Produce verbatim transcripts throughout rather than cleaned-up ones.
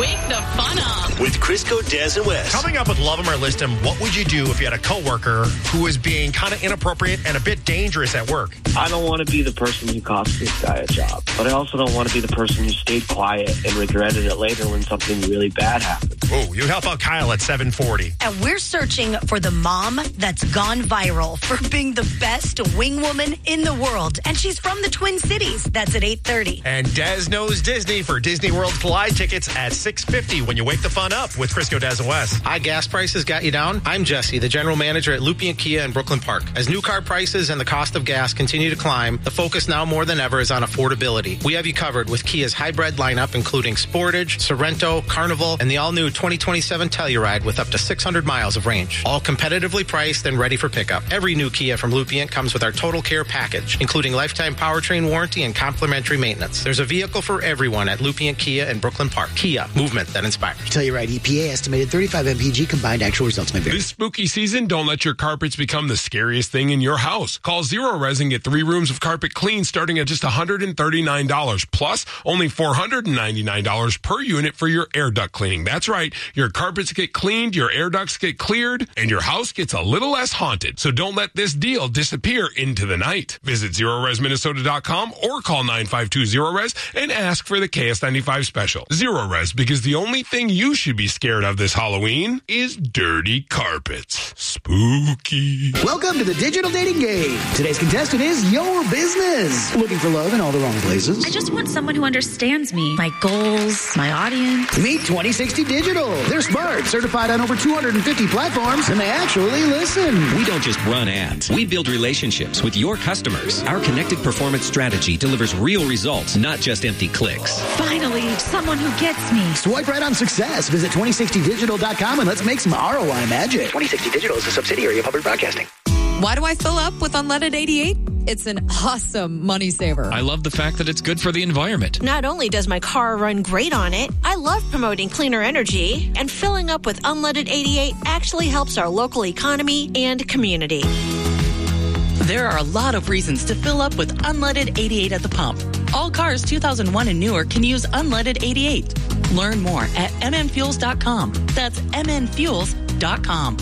Wake the fun up with Crisco, Des, and Wes. Coming up with Love 'Em or List 'Em, what would you do if you had a coworker who was being kind of inappropriate and a bit dangerous at work? I don't want to be the person who cost this guy a job, but I also don't want to be the person who stayed quiet and regretted it later when something really bad happened. Oh, you help out Kyle at seven forty. And we're searching for the mom that's gone viral for being the best wing woman in the world. And she's from the Twin Cities. That's at eight thirty. And Des knows Disney for Disney World Collide tickets at six fifty when you wake the fun up with Crisco, Des, and Wes. High gas prices got you down? I'm Jesse, the general manager at Lupien Kia in Brooklyn Park. As new car prices and the cost of gas continue to climb, the focus now more than ever is on affordability. We have you covered with Kia's hybrid lineup, including Sportage, Sorento, Carnival, and the all-new twenty twenty-seven Telluride with up to six hundred miles of range. All competitively priced and ready for pickup. Every new Kia from Lupien comes with our Total Care package, including lifetime powertrain warranty and complimentary maintenance. There's a vehicle for everyone at Lupien Kia in Brooklyn Park. Kia, movement that inspires. Telluride E P A estimated thirty-five M P G combined. Actual results may vary. This spooky season, don't let your carpets become the scariest thing in your house. Call Zero Res and get three rooms of carpet clean starting at just one hundred thirty-nine dollars, plus only four hundred ninety-nine dollars per unit for your air duct cleaning. That's right. Your carpets get cleaned, your air ducts get cleared, and your house gets a little less haunted. So don't let this deal disappear into the night. Visit Zero Res Minnesota dot com or call nine five two zero res and ask for the K S ninety-five special. Zero Res, because the only thing you should be scared of this Halloween is dirty carpets. Spooky. Welcome to the digital dating game. Today's contestant is your business. Looking for love in all the wrong places? I just want someone who understands me, my goals, my audience. Meet twenty sixty Digital. They're smart, certified on over two hundred fifty platforms, and they actually listen. We don't just run ads. We build relationships with your customers. Our connected performance strategy delivers real results, not just empty clicks. Finally, someone who gets me. Swipe right on success. Visit twenty sixty digital dot com and let's make some R O I magic. twenty sixty Digital is a subsidiary of Hubbard Broadcasting. Why do I fill up with Unleaded eighty-eight? It's an awesome money saver. I love the fact that it's good for the environment. Not only does my car run great on it, I love promoting cleaner energy, and filling up with Unleaded eighty-eight actually helps our local economy and community. There are a lot of reasons to fill up with Unleaded eighty-eight at the pump. All cars two thousand one and newer can use Unleaded eighty-eight. Learn more at m n fuels dot com. That's m n fuels dot com.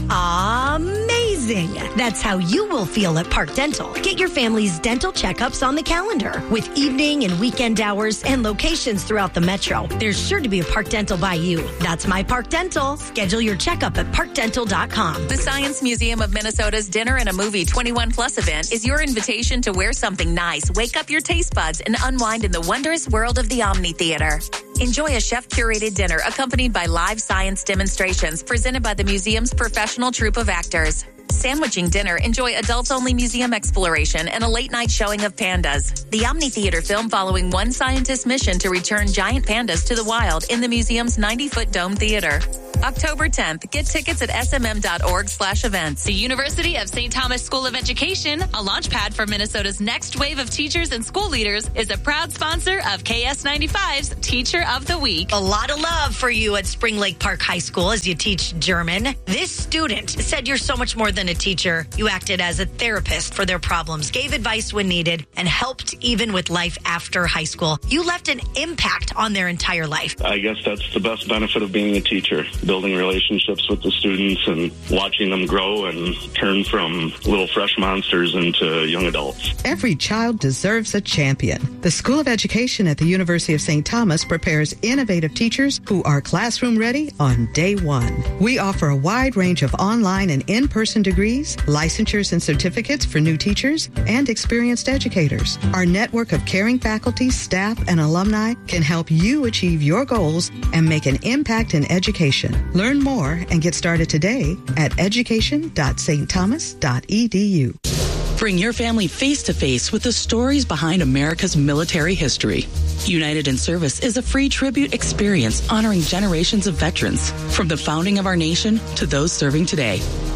Amazing. That's how you will feel at Park Dental. Get your family's dental checkups on the calendar with evening and weekend hours and locations throughout the metro. There's sure to be a Park Dental by you. That's my Park Dental. Schedule your checkup at park dental dot com. The Science Museum of Minnesota's Dinner and a Movie twenty-one plus event is your invitation to wear something nice, wake up your taste buds, and unwind in the wondrous world of the Omni Theater. Enjoy a chef-curated dinner accompanied by live science demonstrations presented by the museum's professional troupe of actors. Sandwiching dinner, enjoy adults-only museum exploration and a late-night showing of pandas. The Omni Theater film following one scientist's mission to return giant pandas to the wild in the museum's ninety-foot dome theater. October tenth. Get tickets at s m m dot org slash events. The University of Saint Thomas School of Education, a launchpad for Minnesota's next wave of teachers and school leaders, is a proud sponsor of K S ninety-five's Teacher of the Week. A lot of love for you at Spring Lake Park High School as you teach German. This student said you're so much more than a teacher. You acted as a therapist for their problems, gave advice when needed, and helped even with life after high school. You left an impact on their entire life. I guess that's the best benefit of being a teacher. Building relationships with the students and watching them grow and turn from little fresh monsters into young adults. Every child deserves a champion. The School of Education at the University of Saint Thomas prepares innovative teachers who are classroom ready on day one. We offer a wide range of online and in-person degrees, licensures and certificates for new teachers and experienced educators. Our network of caring faculty, staff, and alumni can help you achieve your goals and make an impact in education. Learn more and get started today at education dot s t thomas dot e d u. Bring your family face-to-face with the stories behind America's military history. United in Service is a free tribute experience honoring generations of veterans, from the founding of our nation to those serving today.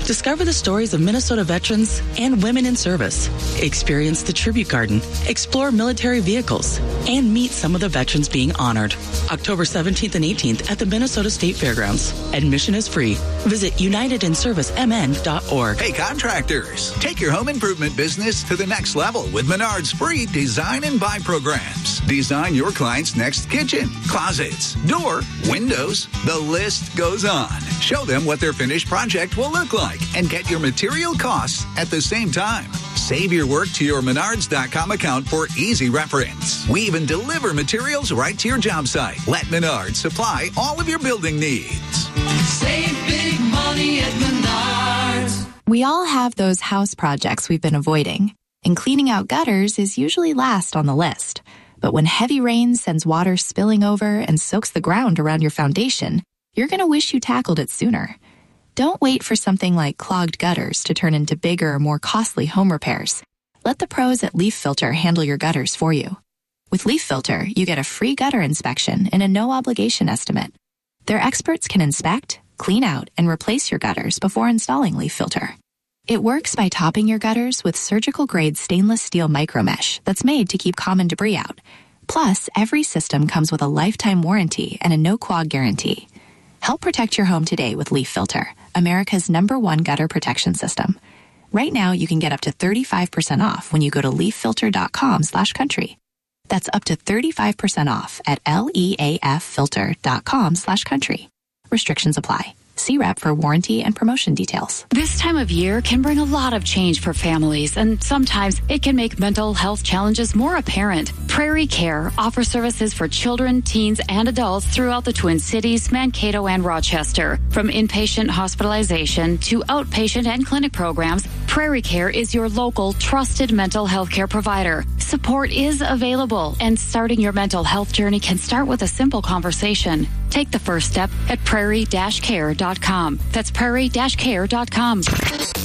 Discover the stories of Minnesota veterans and women in service. Experience the Tribute Garden, explore military vehicles, and meet some of the veterans being honored. October seventeenth and eighteenth at the Minnesota State Fairgrounds. Admission is free. Visit united in service m n dot org. Hey, contractors, take your home improvement business to the next level with Menard's free design and buy programs. Design your client's next kitchen, closets, door, windows. The list goes on. Show them what their finished project will look like and get your material costs at the same time. Save your work to your menards dot com account for easy reference. We even deliver materials right to your job site. Let Menards supply all of your building needs. Save big money at Menards. We all have those house projects we've been avoiding, and cleaning out gutters is usually last on the list. But when heavy rain sends water spilling over and soaks the ground around your foundation, you're going to wish you tackled it sooner. Don't wait for something like clogged gutters to turn into bigger, more costly home repairs. Let the pros at Leaf Filter handle your gutters for you. With Leaf Filter, you get a free gutter inspection and a no-obligation estimate. Their experts can inspect, clean out, and replace your gutters before installing Leaf Filter. It works by topping your gutters with surgical-grade stainless steel micromesh that's made to keep common debris out. Plus, every system comes with a lifetime warranty and a no-clog guarantee. Help protect your home today with Leaf Filter, America's number one gutter protection system. Right now, you can get up to thirty-five percent off when you go to leaf filter dot com slash country. That's up to thirty-five percent off at leaf filter dot com slash country. Restrictions apply. See rep for warranty and promotion details. This time of year can bring a lot of change for families, and sometimes it can make mental health challenges more apparent. Prairie Care offers services for children, teens, and adults throughout the Twin Cities, Mankato, and Rochester. From inpatient hospitalization to outpatient and clinic programs, Prairie Care is your local, trusted mental health care provider. Support is available, and starting your mental health journey can start with a simple conversation. Take the first step at prairie dash care dot com. That's prairie dash care dot com.